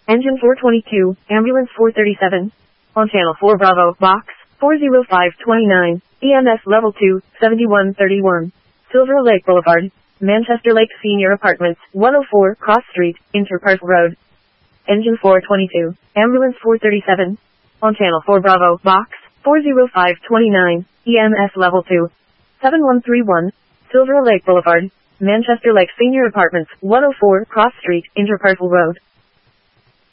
Engine 422, Ambulance 437. On Channel 4 Bravo, Box 40529, EMS Level 2, 7131. Silver Lake Boulevard, Manchester Lake Senior Apartments, 104 Cross Street, Interpark Road. Engine 422, Ambulance 437. On Channel 4 Bravo, Box 40529, EMS Level 2, 7131. Silver Lake Boulevard, Manchester Lake Senior Apartments, 104 Cross Street, Interpark Road.